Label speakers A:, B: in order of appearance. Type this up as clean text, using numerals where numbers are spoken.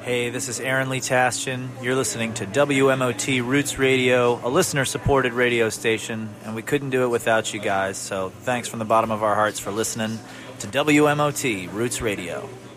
A: Hey, this is Aaron Lee Tastian. You're listening to WMOT Roots Radio, a listener-supported radio station, and we couldn't do it without you guys, so thanks from the bottom of our hearts for listening to WMOT Roots Radio.